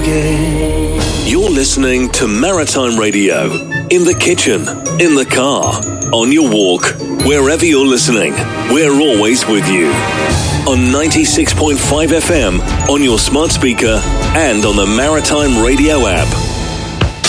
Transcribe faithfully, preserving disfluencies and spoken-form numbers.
again. You're listening to Maritime Radio. In the kitchen, in the car, on your walk, wherever you're listening, we're always with you. On ninety-six point five F M, on your smart speaker, and on the Maritime Radio app.